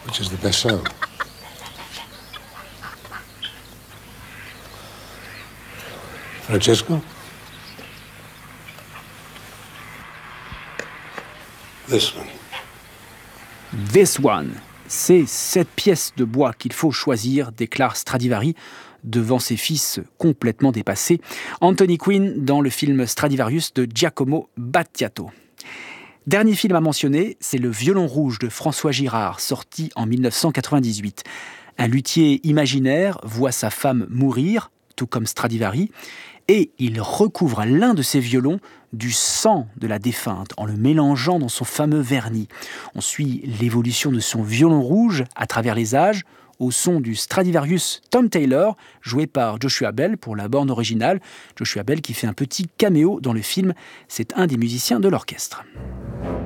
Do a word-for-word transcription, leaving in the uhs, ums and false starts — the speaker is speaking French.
Which is the best sound? Francesco? This one. This one. C'est cette pièce de bois qu'il faut choisir, déclare Stradivari devant ses fils complètement dépassés. Anthony Quinn dans le film Stradivarius de Giacomo Battiato. Dernier film à mentionner, c'est Le Violon rouge de François Girard, sorti en dix-neuf cent quatre-vingt-dix-huit. Un luthier imaginaire voit sa femme mourir, tout comme Stradivari, et il recouvre l'un de ses violons du sang de la défunte en le mélangeant dans son fameux vernis. On suit l'évolution de son violon rouge à travers les âges, au son du Stradivarius Tom Taylor, joué par Joshua Bell pour la bande originale. Joshua Bell qui fait un petit caméo dans le film, c'est un des musiciens de l'orchestre.